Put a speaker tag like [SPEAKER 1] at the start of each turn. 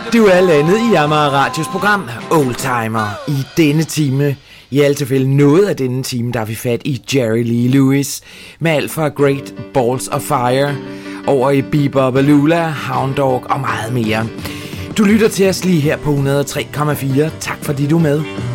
[SPEAKER 1] Du er landet i Amager Radios program Oldtimer. I denne time, i alt tilfælde noget af denne time, der er vi fat i Jerry Lee Lewis med alt fra Great Balls of Fire over i Be-Bop-A-Lula, Hound Dog og meget mere. Du lytter til os lige her på 103,4. Tak fordi du er med.